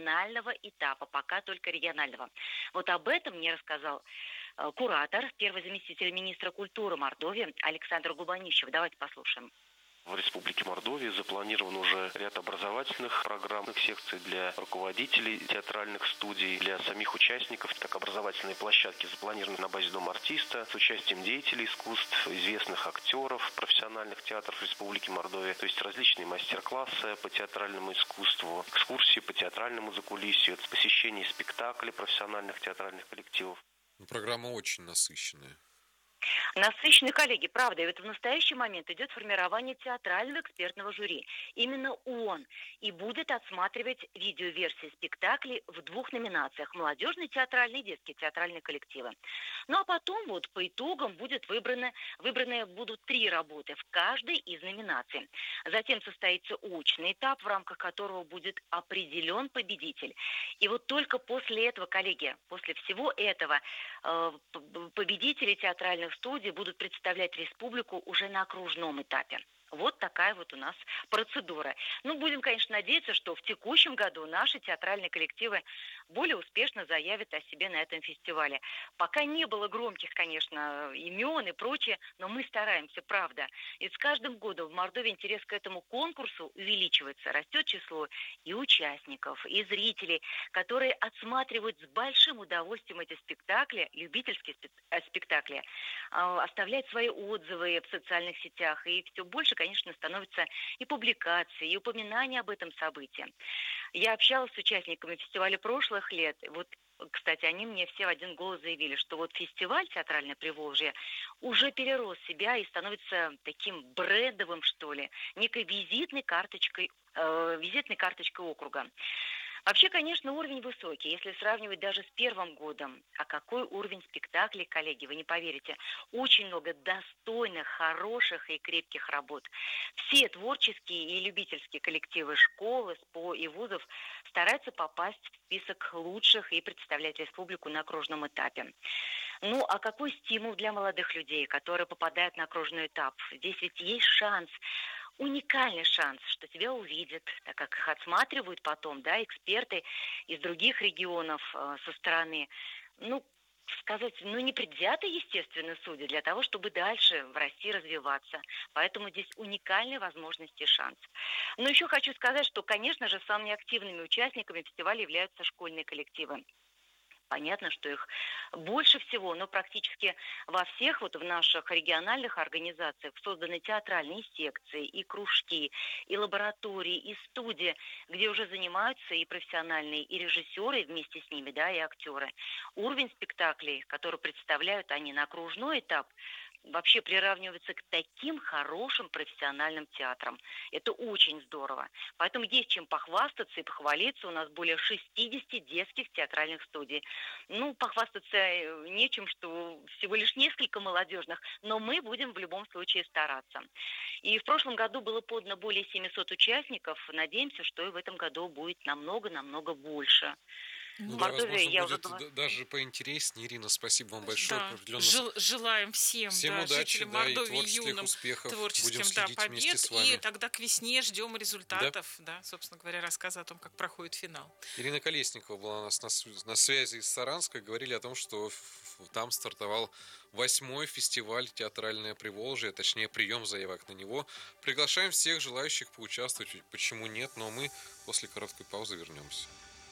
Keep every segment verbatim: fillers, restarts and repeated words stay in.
регионального этапа, пока только регионального. Вот об этом мне рассказал э, куратор, первый заместитель министра культуры Мордовии Александр Губанищев. Давайте послушаем. В Республике Мордовия запланирован уже ряд образовательных программных секций для руководителей театральных студий, для самих участников. Так, образовательные площадки запланированы на базе Дома артиста с участием деятелей искусств, известных актеров профессиональных театров Республики Мордовия. То есть различные мастер-классы по театральному искусству, экскурсии по театральному закулисью, посещение спектаклей профессиональных театральных коллективов. Программа очень насыщенная. Насыщенные коллеги, правда, и вот в настоящий момент идет формирование театрального экспертного жюри. Именно он и будет отсматривать видеоверсии спектаклей в двух номинациях – молодежные театральные и детские театральные коллективы. Ну а потом вот по итогам будет выбраны, выбраны будут три работы в каждой из номинаций. Затем состоится очный этап, в рамках которого будет определен победитель. И вот только после этого, коллеги, после всего этого э, победители театральных студий будут представлять республику уже на окружном этапе. Вот такая вот у нас процедура. Ну, будем, конечно, надеяться, что в текущем году наши театральные коллективы более успешно заявят о себе на этом фестивале. Пока не было громких, конечно, имен и прочее, но мы стараемся, правда. И с каждым годом в Мордовии интерес к этому конкурсу увеличивается. Растет число и участников, и зрителей, которые отсматривают с большим удовольствием эти спектакли, любительские спектакли, оставляют свои отзывы в социальных сетях, и все больше, конечно, становятся и публикации, и упоминания об этом событии. Я общалась с участниками фестиваля прошлых лет. Вот, кстати, они мне все в один голос заявили, что вот фестиваль «Театральное Приволжье» уже перерос себя и становится таким брендовым, что ли, некой визитной карточкой, э, визитной карточкой округа. Вообще, конечно, уровень высокий, если сравнивать даже с первым годом. А какой уровень спектаклей, коллеги, вы не поверите. Очень много достойных, хороших и крепких работ. Все творческие и любительские коллективы школы, СПО и вузов стараются попасть в список лучших и представлять республику на окружном этапе. Ну, а какой стимул для молодых людей, которые попадают на окружной этап? Здесь ведь есть шанс, уникальный шанс, что тебя увидят, так как их отсматривают потом, да, эксперты из других регионов э, со стороны. Ну, сказать, ну, непредвзятые, естественно, судьи для того, чтобы дальше в России развиваться. Поэтому здесь уникальные возможности и шанс. Но еще хочу сказать, что, конечно же, самыми активными участниками фестиваля являются школьные коллективы. Понятно, что их больше всего, но практически во всех вот в наших региональных организациях созданы театральные секции, и кружки, и лаборатории, и студии, где уже занимаются и профессиональные, и режиссеры вместе с ними, да, и актеры. Уровень спектаклей, которые представляют они на окружной этап, вообще приравнивается к таким хорошим профессиональным театрам. Это очень здорово. Поэтому есть чем похвастаться и похвалиться. У нас более шестьдесят детских театральных студий. Ну, похвастаться нечем, что всего лишь несколько молодежных, но мы будем в любом случае стараться. И в прошлом году было подано более семьсот участников. Надеемся, что и в этом году будет намного-намного больше. Ну, да, возможно, я будет уже... даже поинтереснее. Ирина, спасибо вам большое. Да. Определенно... Жел- желаем всем, всем да, удачи, жителям да, Мордовии, юным, успехов. творческим, да, побед. И тогда к весне ждем результатов, да? да, собственно говоря, рассказа о том, как проходит финал. Ирина Колесникова была у нас на, на связи из Саранска. Говорили о том, что там стартовал восьмой фестиваль «Театральное Приволжье», точнее, прием заявок на него. Приглашаем всех желающих поучаствовать. Почему нет? Но мы после короткой паузы вернемся.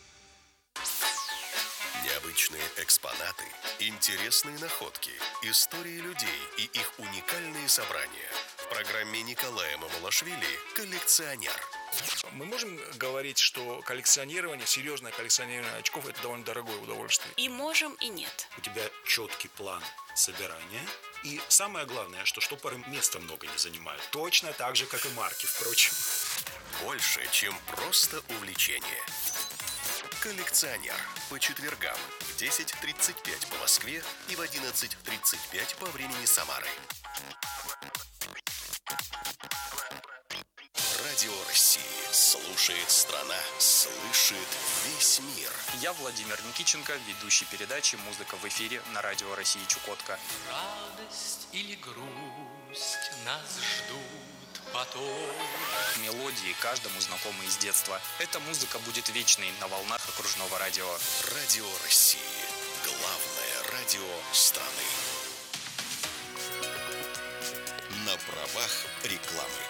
Необычные экспонаты, интересные находки, истории людей и их уникальные собрания. В программе Николая Мамулашвили «Коллекционер». Мы можем говорить, что коллекционирование, серьезное коллекционирование очков – это довольно дорогое удовольствие? И можем, и нет. У тебя четкий план собирания. И самое главное, что штопоры места много не занимают. Точно так же, как и марки, впрочем. Больше, чем просто увлечение. «Коллекционер» по четвергам в десять тридцать пять по Москве и в одиннадцать тридцать пять по времени Самары. Радио России. Слушает страна, слышит весь мир. Я Владимир Никиченко, ведущий передачи «Музыка в эфире» на Радио России Чукотка. Радость или грусть нас ждут потом. Мелодии каждому знакомы из детства. Эта музыка будет вечной на волнах окружного радио. Радио России. Главное радио страны. На правах рекламы.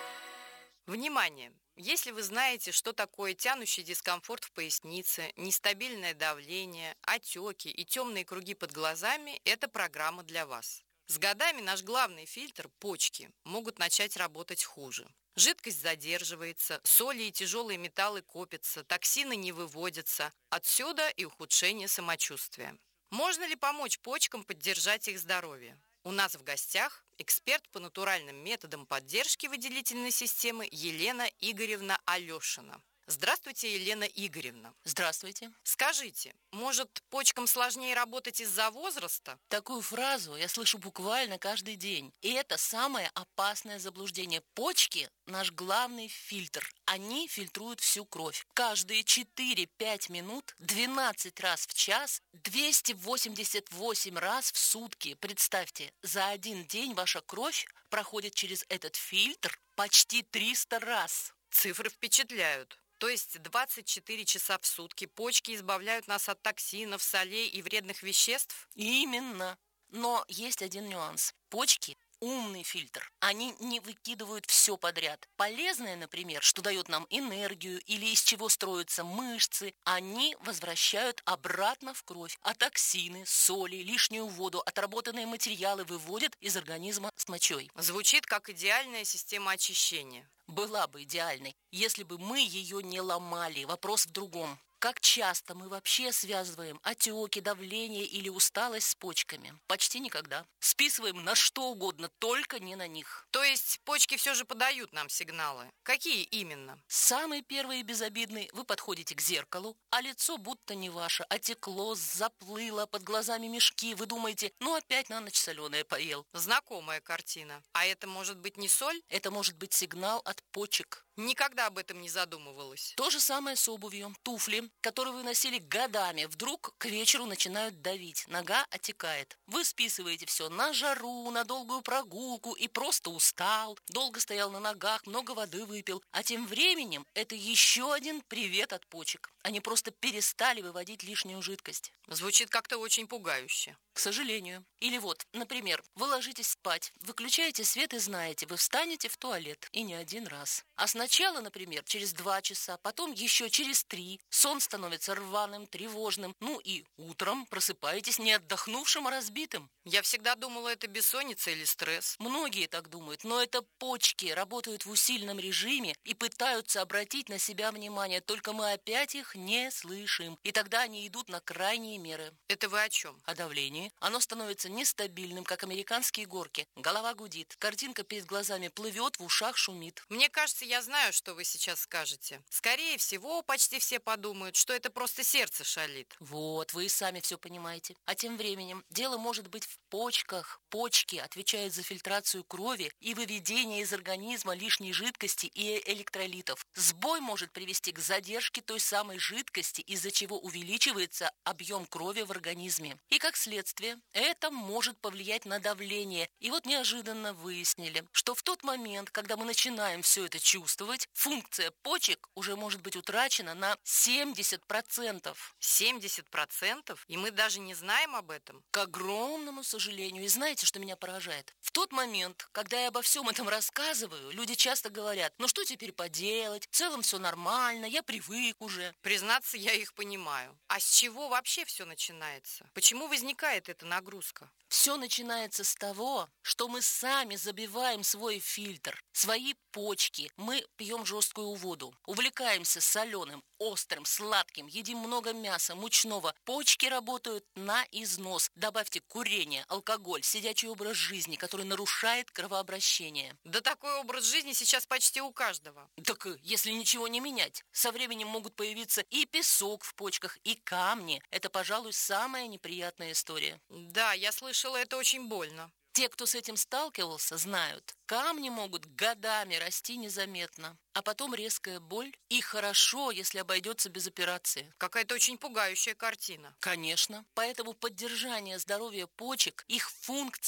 Внимание! Если вы знаете, что такое тянущий дискомфорт в пояснице, нестабильное давление, отеки и темные круги под глазами, эта программа для вас. С годами наш главный фильтр – почки – могут начать работать хуже. Жидкость задерживается, соли и тяжелые металлы копятся, токсины не выводятся. Отсюда и ухудшение самочувствия. Можно ли помочь почкам поддержать их здоровье? У нас в гостях эксперт по натуральным методам поддержки выделительной системы Елена Игоревна Алешина. Здравствуйте, Елена Игоревна. Здравствуйте. Скажите, может, почкам сложнее работать из-за возраста? Такую фразу я слышу буквально каждый день. И это самое опасное заблуждение. Почки – наш главный фильтр. Они фильтруют всю кровь. Каждые четыре-пять минут, двенадцать раз в час, двести восемьдесят восемь раз в сутки. Представьте, за один день ваша кровь проходит через этот фильтр почти триста раз. Цифры впечатляют. То есть двадцать четыре часа в сутки почки избавляют нас от токсинов, солей и вредных веществ? Именно. Но есть один нюанс. Почки – умный фильтр. Они не выкидывают все подряд. Полезное, например, что дает нам энергию или из чего строятся мышцы, они возвращают обратно в кровь. А токсины, соли, лишнюю воду, отработанные материалы выводят из организма с мочой. Звучит как идеальная система очищения. Была бы идеальной, если бы мы ее не ломали. Вопрос в другом. Как часто мы вообще связываем отеки, давление или усталость с почками? Почти никогда. Списываем на что угодно, только не на них. То есть почки все же подают нам сигналы? Какие именно? Самый первый и безобидный. Вы подходите к зеркалу, а лицо будто не ваше. Отекло, заплыло, под глазами мешки. Вы думаете, ну опять на ночь соленое поел. Знакомая картина. А это может быть не соль? Это может быть сигнал от почек. Никогда об этом не задумывалась. То же самое с обувью. Туфли, которые вы носили годами, вдруг к вечеру начинают давить. Нога отекает. Вы списываете все на жару, на долгую прогулку и просто устал. Долго стоял на ногах, много воды выпил. А тем временем это еще один привет от почек. Они просто перестали выводить лишнюю жидкость. Звучит как-то очень пугающе. К сожалению. Или вот, например, вы ложитесь спать, выключаете свет и знаете, вы встанете в туалет. И не один раз. А сначала, например, через два часа, потом еще через три. Сон становится рваным, тревожным. Ну и утром просыпаетесь не отдохнувшим, а разбитым. Я всегда думала, это бессонница или стресс. Многие так думают, но это почки работают в усиленном режиме и пытаются обратить на себя внимание. Только мы опять их не слышим. И тогда они идут на крайние меры. Это вы о чем? О давлении. Оно становится нестабильным, как американские горки. Голова гудит, картинка перед глазами плывет, в ушах шумит. Мне кажется, я знаю, что вы сейчас скажете. Скорее всего, почти все подумают, что это просто сердце шалит. Вот, вы и сами все понимаете. А тем временем дело может быть в почках. Почки отвечают за фильтрацию крови и выведение из организма лишней жидкости и электролитов. Сбой может привести к задержке той самой жидкости, из-за чего увеличивается объем крови в организме. И как следствие, это может повлиять на давление. И вот неожиданно выяснили, что в тот момент, когда мы начинаем все это чувствовать, функция почек уже может быть утрачена на семьдесят процентов. семьдесят процентов? И мы даже не знаем об этом? К огромному сожалению. И знаете, что меня поражает? В тот момент, когда я обо всем этом рассказываю, люди часто говорят, ну что теперь поделать, в целом все нормально, я привык уже. Признаться, я их понимаю. А с чего вообще все начинается? Почему возникает эта нагрузка? Все начинается с того, что мы сами забиваем свой фильтр, свои почки. Мы пьем жесткую воду, увлекаемся соленым, острым, сладким, едим много мяса, мучного. Почки работают на износ. Добавьте курение, алкоголь, сидячий образ жизни, который нарушает кровообращение. Да такой образ жизни сейчас почти у каждого. Так если ничего не менять, со временем могут появиться и песок в почках, и камни. Это, пожалуй, самая неприятная история. Да, я слышала, это очень больно. Те, кто с этим сталкивался, знают, камни могут годами расти незаметно, а потом резкая боль. И хорошо, если обойдется без операции. Какая-то очень пугающая картина. Конечно. Поэтому поддержание здоровья почек, их функции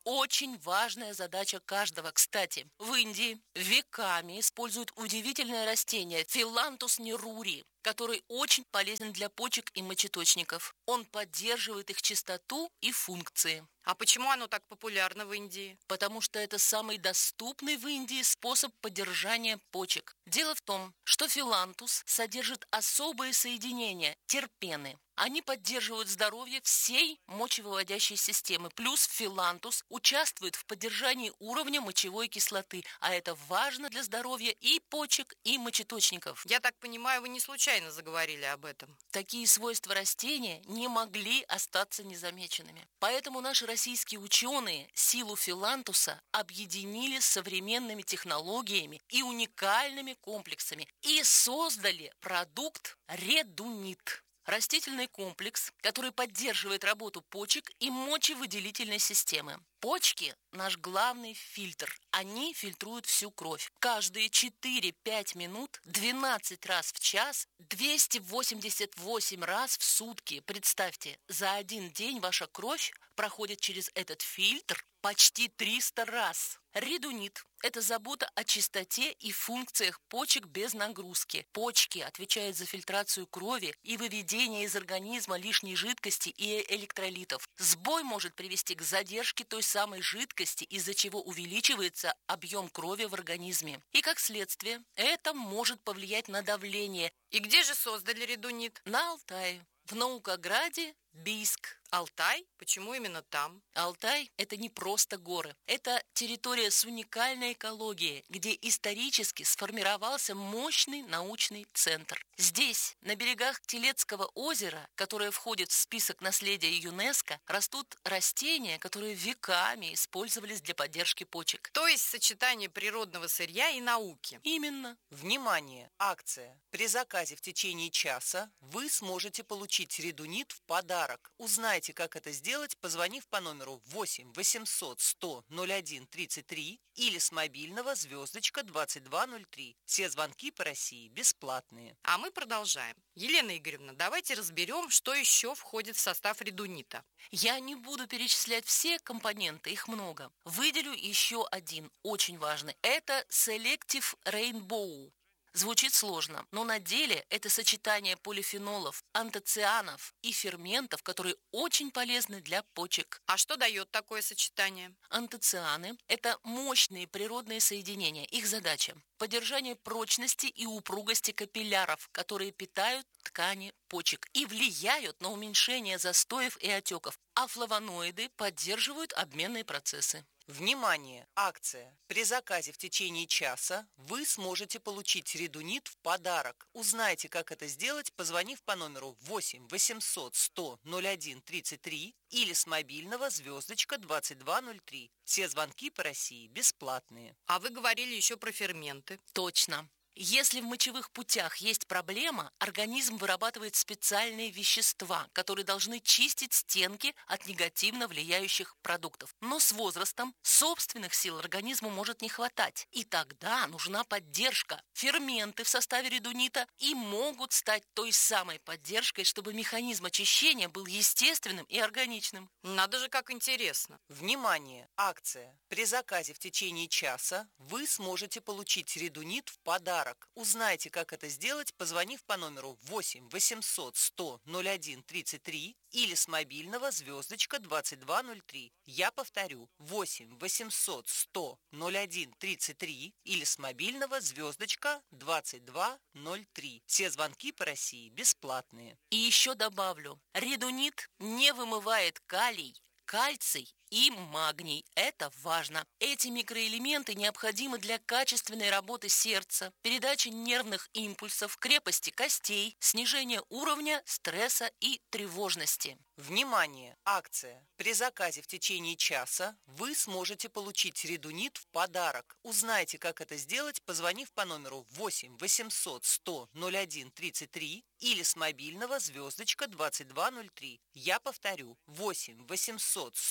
очень важная задача каждого. Кстати, в Индии веками используют удивительное растение Phyllanthus neruri, который очень полезен для почек и мочеточников. Он поддерживает их чистоту и функции. А почему оно так популярно в Индии? Потому что это самый доступный в Индии способ поддержания почек. Дело в том, что филантус содержит особые соединения – терпены. Они поддерживают здоровье всей мочевыводящей системы. Плюс филантус участвует в поддержании уровня мочевой кислоты, а это важно для здоровья и почек, и мочеточников. Я так понимаю, вы не случайно заговорили об этом. Такие свойства растения не могли остаться незамеченными. Поэтому наши российские ученые силу филантуса объединили с современными технологиями и уникальными комплексами и создали продукт редунит. Растительный комплекс, который поддерживает работу почек и мочевыделительной системы. Почки – наш главный фильтр. Они фильтруют всю кровь. Каждые четыре-пять минут, двенадцать раз в час, двести восемьдесят восемь раз в сутки. Представьте, за один день ваша кровь проходит через этот фильтр почти триста раз. Редунит – это забота о чистоте и функциях почек без нагрузки. Почки отвечают за фильтрацию крови и выведение из организма лишней жидкости и электролитов. Сбой может привести к задержке той самой жидкости, из-за чего увеличивается объем крови в организме. И как следствие, это может повлиять на давление. И где же создали редунит? На Алтае, в Наукограде, Бийск. Алтай? Почему именно там? Алтай – это не просто горы. Это территория с уникальной экологией, где исторически сформировался мощный научный центр. Здесь, на берегах Телецкого озера, которое входит в список наследия ЮНЕСКО, растут растения, которые веками использовались для поддержки почек. То есть сочетание природного сырья и науки. Именно. Внимание! Акция. При заказе в течение часа вы сможете получить редунит в подарок. Узнайте, как это сделать, позвонив по номеру восемь восемьсот сто ноль один тридцать три или с мобильного звездочка двадцать два ноль три. Все звонки по России бесплатные. А мы продолжаем. Елена Игоревна, давайте разберем, что еще входит в состав редунита. Я не буду перечислять все компоненты, их много. Выделю еще один, очень важный. Это Selective Rainbow. Звучит сложно, но на деле это сочетание полифенолов, антоцианов и ферментов, которые очень полезны для почек. А что дает такое сочетание? Антоцианы – это мощные природные соединения. Их задача – поддержание прочности и упругости капилляров, которые питают ткани почек и влияют на уменьшение застоев и отеков. А флавоноиды поддерживают обменные процессы. Внимание! Акция. При заказе в течение часа вы сможете получить редунит в подарок. Узнайте, как это сделать, позвонив по номеру восемь восемьсот сто ноль один тридцать три или с мобильного звездочка двадцать два ноль три. Все звонки по России бесплатные. А вы говорили еще про ферменты. Точно. Если в мочевых путях есть проблема, организм вырабатывает специальные вещества, которые должны чистить стенки от негативно влияющих продуктов. Но с возрастом собственных сил организму может не хватать. И тогда нужна поддержка. Ферменты в составе редунита и могут стать той самой поддержкой, чтобы механизм очищения был естественным и органичным. Надо же, как интересно. Внимание! Акция. При заказе в течение часа вы сможете получить редунит в подарок. Узнайте, как это сделать, позвонив по номеру восемь восемьсот сто ноль один тридцать три или с мобильного звездочка двадцать два ноль три. Я повторю, восемь восемьсот сто ноль один тридцать три или с мобильного звездочка двадцать два ноль три. Все звонки по России бесплатные. И еще добавлю, редунит не вымывает калий, кальций и магний. Это важно. Эти микроэлементы необходимы для качественной работы сердца, передачи нервных импульсов, крепости костей, снижения уровня стресса и тревожности. Внимание! Акция. При заказе в течение часа вы сможете получить редунит в подарок. Узнайте, как это сделать, позвонив по номеру восемь восемьсот сто ноль один тридцать три или с мобильного звездочка двадцать два ноль три. Я повторю, восемь восемьсот сто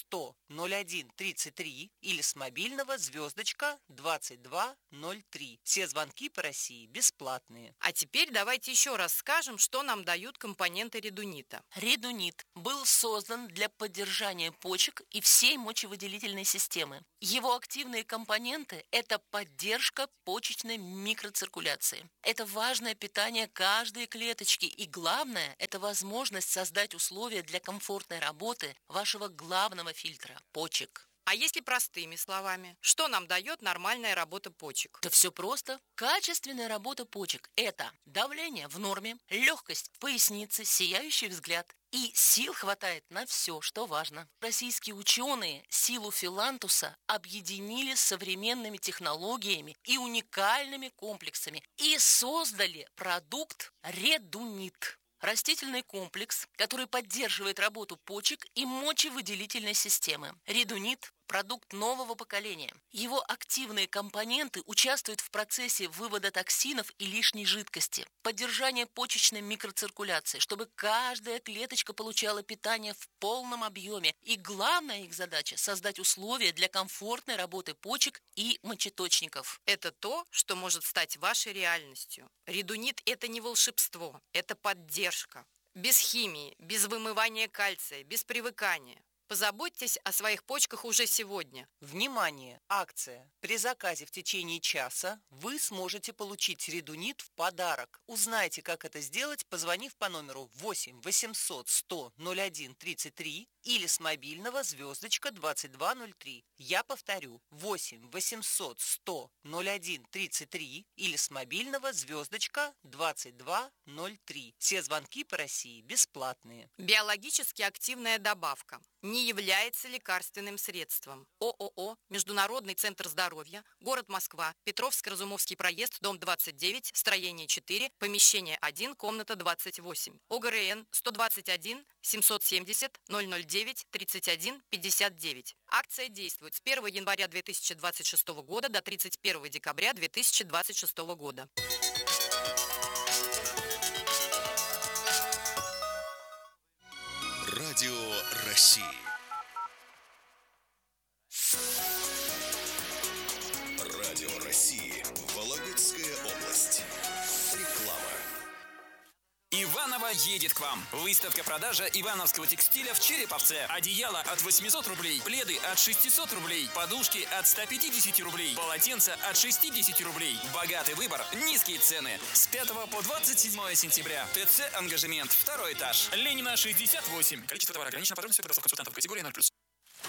ноль один тридцать три или с мобильного звездочка двадцать два ноль три. Все звонки по России бесплатные. А теперь давайте еще раз скажем, что нам дают компоненты редунита. Редунит был создан для поддержания почек и всей мочевыделительной системы. Его активные компоненты – это поддержка почечной микроциркуляции. Это важное питание каждой клеточки, и главное – это возможность создать условия для комфортной работы вашего главного фильтра – почек. А если простыми словами, что нам дает нормальная работа почек? Да все просто. Качественная работа почек – это давление в норме, легкость в пояснице, сияющий взгляд. И сил хватает на все, что важно. Российские ученые силу филантуса объединили с современными технологиями и уникальными комплексами и создали продукт редунит. Растительный комплекс, который поддерживает работу почек и мочевыделительной системы. Редунит – продукт нового поколения. Его активные компоненты участвуют в процессе вывода токсинов и лишней жидкости, поддержания почечной микроциркуляции, чтобы каждая клеточка получала питание в полном объеме. И главная их задача – создать условия для комфортной работы почек и мочеточников. Это то, что может стать вашей реальностью. Редунит – это не волшебство, это поддержка. Без химии, без вымывания кальция, без привыкания. Позаботьтесь о своих почках уже сегодня. Внимание! Акция. При заказе в течение часа вы сможете получить редунит в подарок. Узнайте, как это сделать, позвонив по номеру восемь восемьсот сто ноль один тридцать три или с мобильного звездочка двадцать два ноль три. Я повторю. восемь восемьсот сто ноль один тридцать три или с мобильного звездочка двадцать два ноль три. Все звонки по России бесплатные. Биологически активная добавка не является лекарственным средством. ООО «Международный центр здоровья», город Москва, Петровско-Разумовский проезд, дом двадцать девять, строение четыре, помещение один, комната двадцать восемь. ОГРН сто двадцать один семьсот семьдесят ноль ноль девять тридцать один пятьдесят девять. Акция действует с первого января две тысячи двадцать шестого года до тридцать первого декабря две тысячи двадцать шестого года. Радио России. Радио России. Вологодская область. Реклама. Иваново едет к вам. Выставка-продажа ивановского текстиля в Череповце. Одеяло от восьмисот рублей, пледы от шестисот рублей, подушки от ста пятидесяти рублей, полотенца от шестидесяти рублей. Богатый выбор, низкие цены. С пятого по двадцать седьмое сентября. ТЦ «Ангажемент», второй этаж. Ленина, шестьдесят восемь. Количество товара ограничено. Подробности подослов консультантов категории ноль плюс.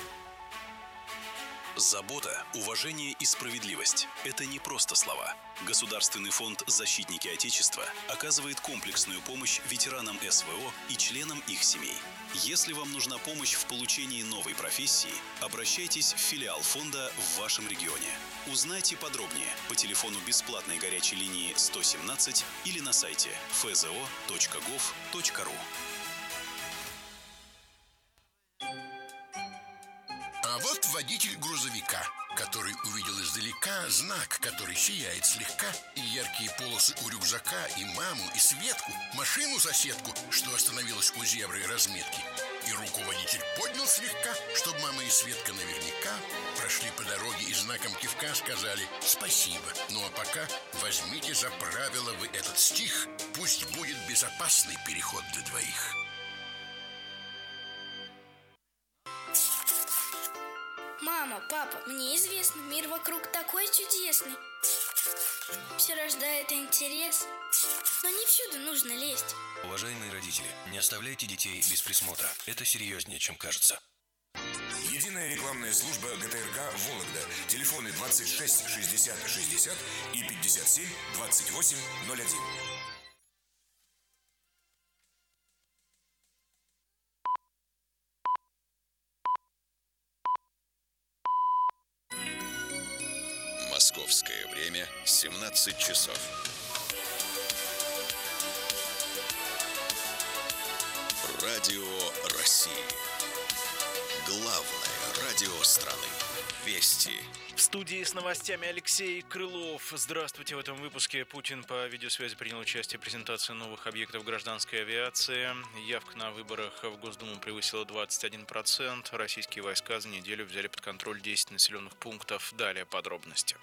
Забота, уважение и справедливость – это не просто слова. Государственный фонд «Защитники Отечества» оказывает комплексную помощь ветеранам СВО и членам их семей. Если вам нужна помощь в получении новой профессии, обращайтесь в филиал фонда в вашем регионе. Узнайте подробнее по телефону бесплатной горячей линии сто семнадцать или на сайте эф зэ о точка гов точка ру. А вот водитель грузовика, который увидел издалека знак, который сияет слегка, и яркие полосы у рюкзака, и маму, и Светку, машину-соседку, что остановилась у зебры разметки. И руку водитель поднял слегка, чтобы мама и Светка наверняка прошли по дороге и знаком кивка сказали «спасибо». Ну а пока возьмите за правило вы этот стих, пусть будет безопасный переход для двоих. Мама, папа, мне известно, мир вокруг такой чудесный. Все рождает интерес, но не всюду нужно лезть. Уважаемые родители, не оставляйте детей без присмотра. Это серьезнее, чем кажется. Единая рекламная служба гэ тэ эр ка «Вологда». Телефоны двадцать шесть шестьдесят шестьдесят и пятьдесят семь двадцать восемь ноль один. Московское время семнадцать часов. Радио России. Главное радио страны. Вести. В студии с новостями Алексей Крылов. Здравствуйте. В этом выпуске Путин по видеосвязи принял участие в презентации новых объектов гражданской авиации. Явка на выборах в Госдуму превысила двадцать один процент. Российские войска за неделю взяли под контроль десять населенных пунктов. Далее подробности.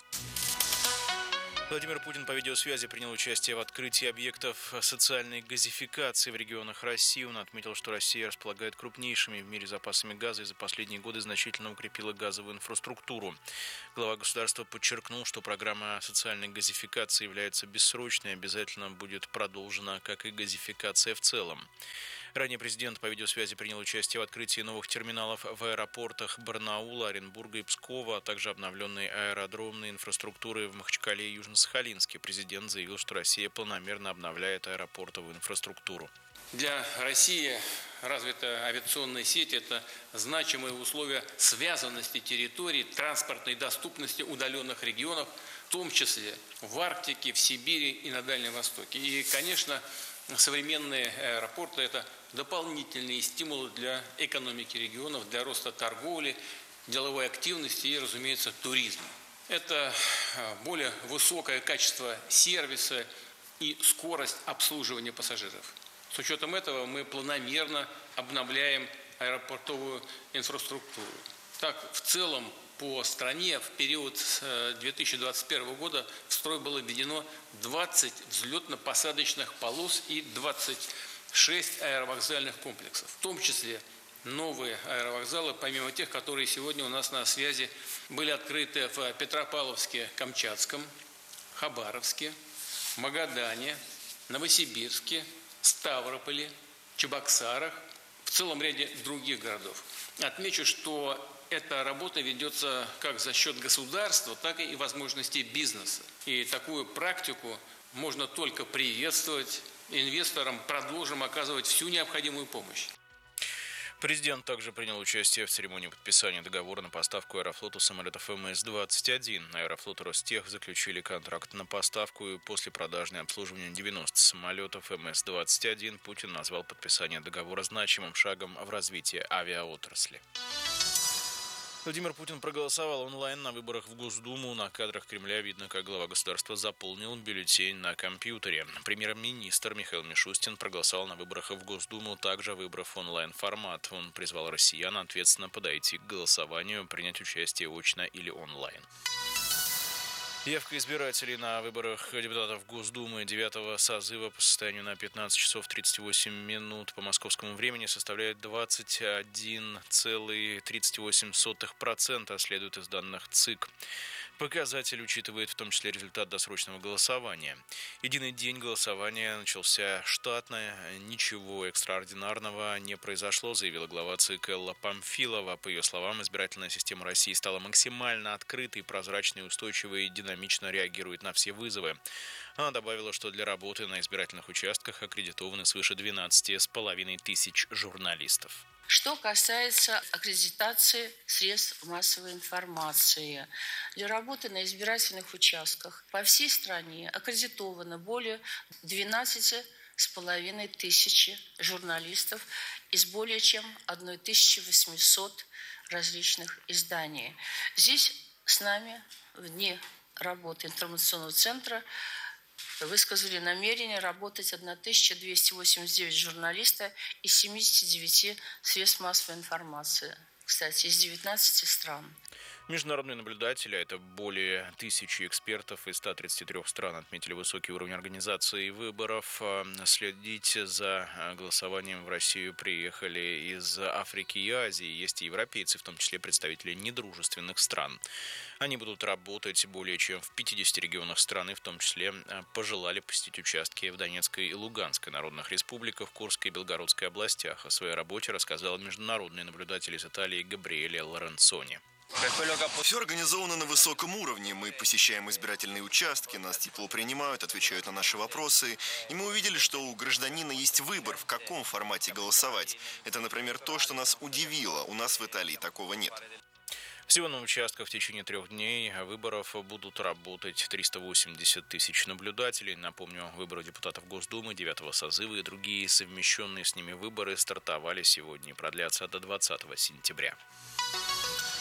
Владимир Путин по видеосвязи принял участие в открытии объектов социальной газификации в регионах России. Он отметил, что Россия располагает крупнейшими в мире запасами газа и за последние годы значительно укрепила газовую инфраструктуру. Глава государства подчеркнул, что программа социальной газификации является бессрочной и обязательно будет продолжена, как и газификация в целом. Ранее президент по видеосвязи принял участие в открытии новых терминалов в аэропортах Барнаула, Оренбурга и Пскова, а также обновленной аэродромной инфраструктуры в Махачкале и Южно-Сахалинске. Президент заявил, что Россия планомерно обновляет аэропортовую инфраструктуру. Для России развитая авиационная сеть – это значимые условия связанности территорий, транспортной доступности удаленных регионов, в том числе в Арктике, в Сибири и на Дальнем Востоке. И, конечно, современные аэропорты – это дополнительные стимулы для экономики регионов, для роста торговли, деловой активности и, разумеется, туризма. Это более высокое качество сервиса и скорость обслуживания пассажиров. С учетом этого мы планомерно обновляем аэропортовую инфраструктуру. Так, в целом по стране в период с две тысячи двадцать первого года в строй было введено двадцать взлетно-посадочных полос и двадцать шесть аэровокзальных комплексов, в том числе новые аэровокзалы, помимо тех, которые сегодня у нас на связи, были открыты в Петропавловске, Камчатском, Хабаровске, Магадане, Новосибирске, Ставрополе, Чебоксарах, в целом ряде других городов. Отмечу, что эта работа ведется как за счет государства, так и возможностей бизнеса. И такую практику можно только приветствовать. Инвесторам продолжим оказывать всю необходимую помощь. Президент также принял участие в церемонии подписания договора на поставку Аэрофлоту самолетов эм эс двадцать один. Аэрофлот и Ростех заключили контракт на поставку и после продажное обслуживание девяноста самолетов эм эс двадцать один. Путин назвал подписание договора значимым шагом в развитии авиаотрасли. Владимир Путин проголосовал онлайн на выборах в Госдуму. На кадрах Кремля видно, как глава государства заполнил бюллетень на компьютере. Премьер-министр Михаил Мишустин проголосовал на выборах в Госдуму, также выбрав онлайн-формат. Он призвал россиян ответственно подойти к голосованию, принять участие очно или онлайн. Явка избирателей на выборах депутатов Госдумы девятого созыва по состоянию на пятнадцать часов тридцать восемь минут по московскому времени составляет двадцать один целых тридцать восемь сотых процента, следует из данных ЦИК. Показатель учитывает в том числе результат досрочного голосования. Единый день голосования начался штатно, ничего экстраординарного не произошло, заявила глава ЦИК Элла Памфилова. По ее словам, избирательная система России стала максимально открытой, прозрачной, устойчивой и динамично реагирует на все вызовы. Она добавила, что для работы на избирательных участках аккредитованы свыше двенадцати с половиной тысяч журналистов. Что касается аккредитации средств массовой информации, для работы на избирательных участках по всей стране аккредитовано более двенадцати с половиной тысячи журналистов из более чем тысячи восьмисот различных изданий. Здесь с нами в дни работы информационного центра высказали намерение работать тысяча двести восемьдесят девять журналистов из семидесяти девяти средств массовой информации. Кстати, из девятнадцати стран. Международные наблюдатели, а это более тысячи экспертов из ста тридцати трёх стран, отметили высокий уровень организации выборов. Следить за голосованием в Россию приехали из Африки и Азии. Есть и европейцы, в том числе представители недружественных стран. Они будут работать более чем в пятидесяти регионах страны, в том числе пожелали посетить участки в Донецкой и Луганской народных республиках, Курской и Белгородской областях. О своей работе рассказал международный наблюдатель из Италии Габриэле Лоренцони. Все организовано на высоком уровне. Мы посещаем избирательные участки, нас тепло принимают, отвечают на наши вопросы. И мы увидели, что у гражданина есть выбор, в каком формате голосовать. Это, например, то, что нас удивило. У нас в Италии такого нет. Всего на участках в течение трех дней выборов будут работать триста восемьдесят тысяч наблюдателей. Напомню, выборы депутатов Госдумы девятого созыва и другие совмещенные с ними выборы стартовали сегодня и продлятся до двадцатого сентября.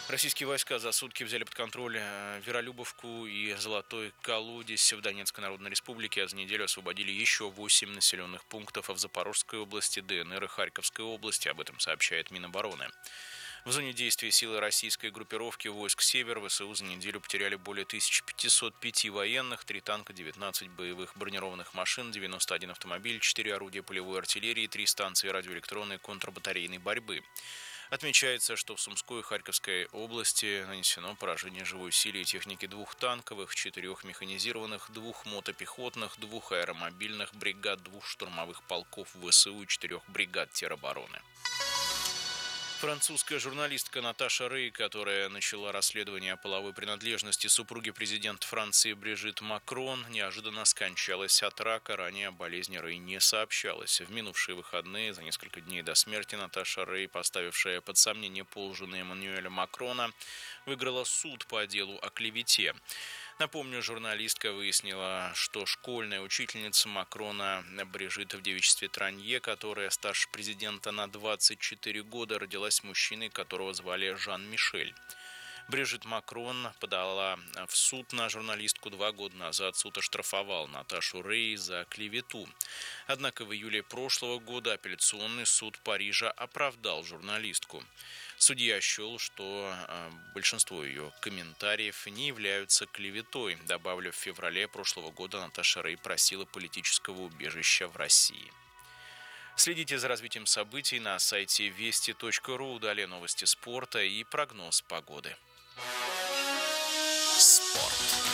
Российские войска за сутки взяли под контроль Веролюбовку и Золотой Колодец в Донецкой Народной Республике, а за неделю освободили еще восемь населенных пунктов в Запорожской области, ДНР и Харьковской области. Об этом сообщает Минобороны. В зоне действия силы российской группировки войск «Север» ВСУ за неделю потеряли более тысячи пятьсот пять военных, три танка, девятнадцать боевых бронированных машин, девяносто один автомобиль, четыре орудия полевой артиллерии, три станции радиоэлектронной контрбатарейной борьбы. Отмечается, что в Сумской и Харьковской области нанесено поражение живой силе и техники двух танковых, четырех механизированных, двух мотопехотных, двух аэромобильных бригад, двух штурмовых полков ВСУ и четырех бригад теробороны. Французская журналистка Наташа Рей, которая начала расследование о половой принадлежности супруги президента Франции Брижит Макрон, неожиданно скончалась от рака. Ранее о болезни Рей не сообщалось. В минувшие выходные, за несколько дней до смерти, Наташа Рей, поставившая под сомнение пол жены Эммануэля Макрона, выиграла суд по делу о клевете. Напомню, журналистка выяснила, что школьная учительница Макрона Брижит в девичестве Транье, которая старше президента на двадцать четыре года, родилась мужчиной, которого звали Жан-Мишель. Брижит Макрон подала в суд на журналистку два года назад. Суд оштрафовал Наташу Рей за клевету. Однако в июле прошлого года апелляционный суд Парижа оправдал журналистку. Судья счел, что э, большинство ее комментариев не являются клеветой. Добавлю, в феврале прошлого года Наташа Рей просила политического убежища в России. Следите за развитием событий на сайте вести точка ру. Далее новости спорта и прогноз погоды. Спорт.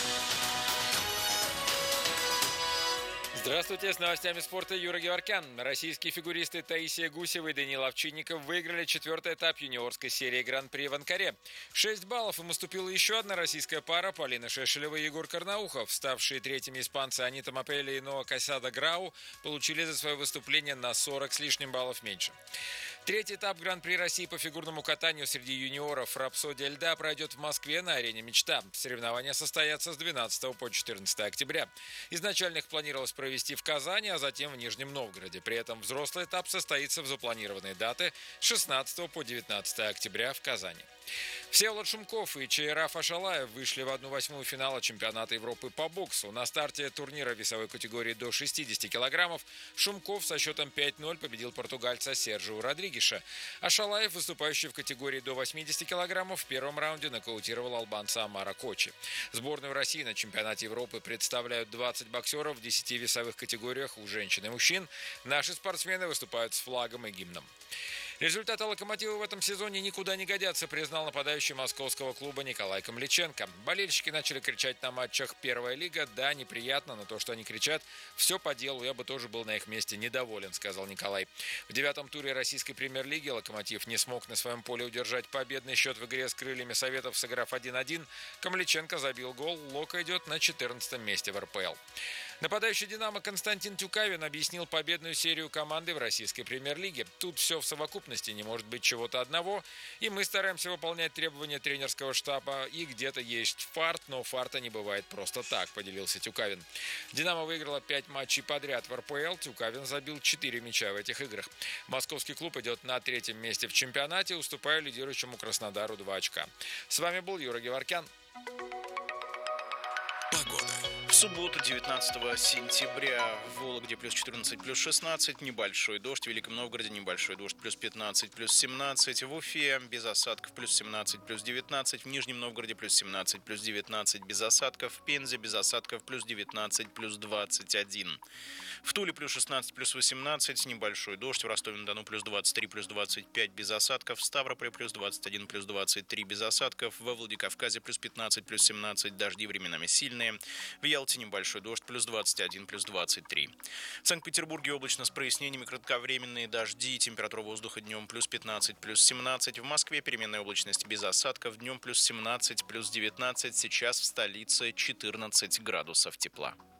Здравствуйте, с новостями спорта Юра Геворкян. Российские фигуристы Таисия Гусева и Даниил Овчинников выиграли четвертый этап юниорской серии Гран-при в Анкаре. Шесть баллов им уступила еще одна российская пара Полина Шешелева и Егор Карнаухов. Ставшие третьими испанцы Анита Мапелли и Ноа Касада Грау получили за свое выступление на сорок с лишним баллов меньше. Третий этап Гран-при России по фигурному катанию среди юниоров «Рапсодия льда» пройдет в Москве на арене «Мечта». Соревнования состоятся с двенадцатого по четырнадцатое октября. Изначально их планировалось провести в Казани, а затем в Нижнем Новгороде. При этом взрослый этап состоится в запланированные даты с шестнадцатого по девятнадцатое октября в Казани. Всеволод Шумков и Чайраф Ашалаев вышли в одну восьмую финала чемпионата Европы по боксу. На старте турнира весовой категории до шестидесяти килограммов Шумков со счетом пять ноль победил португальца Сержио Родригеша. Ашалаев, выступающий в категории до восьмидесяти килограммов, в первом раунде нокаутировал албанца Амара Кочи. Сборную России на чемпионате Европы представляют двадцать боксеров в десяти весовых категориях у женщин и мужчин. Наши спортсмены выступают с флагом и гимном. Результаты «Локомотива» в этом сезоне никуда не годятся, признал нападающий московского клуба Николай Камличенко. Болельщики начали кричать на матчах «Первая лига». Да, неприятно, но то, что они кричат, все по делу. Я бы тоже был на их месте недоволен, сказал Николай. В девятом туре российской премьер-лиги «Локомотив» не смог на своем поле удержать победный счет в игре с крыльями Советов, сыграв один один. Камличенко забил гол. «Лока» идет на четырнадцатом месте в эр пэ эл. Нападающий «Динамо» Константин Тюкавин объяснил победную серию команды в российской премьер-лиге. Тут все в совокупности, не может быть чего-то одного, и мы стараемся выполнять требования тренерского штаба, и где-то есть фарт, но фарта не бывает просто так, поделился Тюкавин. «Динамо» выиграла пять матчей подряд в эр пэ эл, Тюкавин забил четыре мяча в этих играх. Московский клуб идет на третьем месте в чемпионате, уступая лидирующему Краснодару два очка. С вами был Юра Геворкян. В субботу, девятнадцатого сентября, в Вологде плюс четырнадцать, плюс шестнадцать, небольшой дождь, в Великом Новгороде небольшой дождь, плюс пятнадцать, плюс семнадцать, в Уфе без осадков, плюс семнадцать, плюс девятнадцать, в Нижнем Новгороде плюс семнадцать, плюс девятнадцать, без осадков, в Пензе без осадков, плюс девятнадцать, плюс двадцать один. В Туле плюс шестнадцать, плюс восемнадцать, небольшой дождь, в Ростове-на-Дону плюс двадцать три, плюс двадцать пять, без осадков, в Ставрополе плюс двадцать один, плюс двадцать три, без осадков, во Владикавказе плюс пятнадцать, плюс семнадцать, дожди временами сильные, в Ялте небольшой дождь, плюс двадцать один, плюс двадцать три. В Санкт-Петербурге облачно с прояснениями, кратковременные дожди, температура воздуха днем плюс пятнадцать, плюс семнадцать, в Москве переменная облачность без осадков, днем плюс семнадцать, плюс девятнадцать, сейчас в столице четырнадцать градусов тепла.